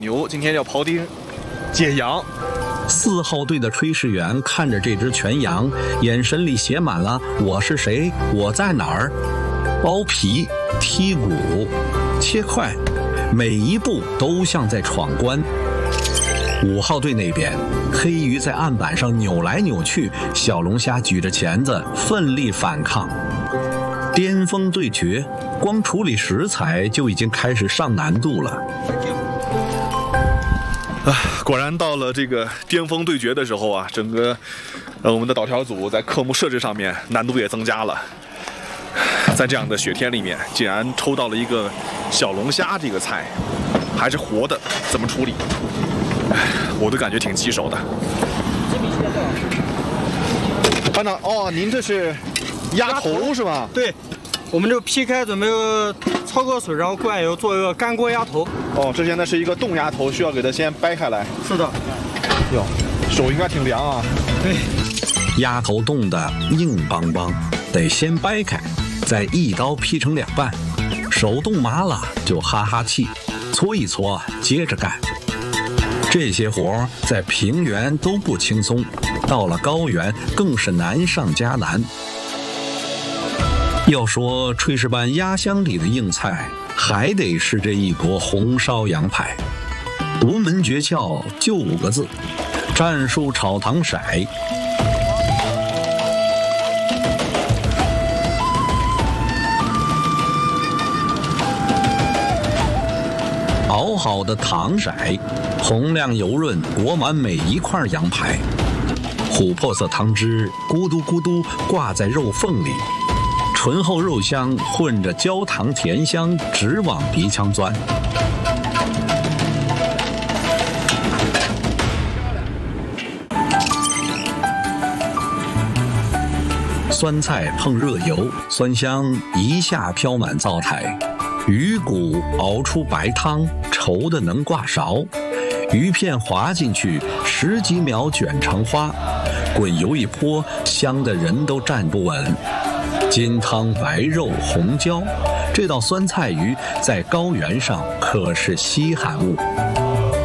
牛今天要庖丁解羊。 4号队的炊事员看着这只全羊，眼神里写满了“我是谁，我在哪儿”。剥皮、剔骨、切块，每一步都像在闯关。5号队那边，黑鱼在案板上扭来扭去，小龙虾举着钳子奋力反抗。巅峰对决，光处理食材就已经开始上难度了。 果然到了这个巅峰对决的时候啊，整个我们的导调组在科目设置上面难度也增加了。在这样的雪天里面，竟然抽到了一个小龙虾这个菜，还是活的，怎么处理？我都感觉挺棘手的。班长，哦，您这是鸭头是吧？ 对，我们就劈开，准备焯个水，然后灌油，做一个干锅鸭头。 哦，这现在是一个冻鸭头，需要给它先掰开来。 是的。 哟，手应该挺凉啊。 对。 鸭头冻得硬邦邦，得先掰开，再一刀劈成2半。手冻麻了就哈哈气，搓一搓，接着干。这些活在平原都不轻松，到了高原更是难上加难。要说炊事班压箱里的硬菜，还得是这一锅红烧羊排。独门诀窍就5个字：战术炒糖色。熬好的糖色，红亮油润，裹满每一块羊排。琥珀色汤汁咕嘟咕嘟挂在肉缝里，醇厚肉香混着焦糖甜香，直往鼻腔钻。酸菜碰热油，酸香一下飘满灶台。鱼骨熬出白汤，稠的能挂勺。鱼片滑进去，10几秒卷成花，滚油一泼，香的人都站不稳。金汤白肉红椒，这道酸菜鱼在高原上可是稀罕物。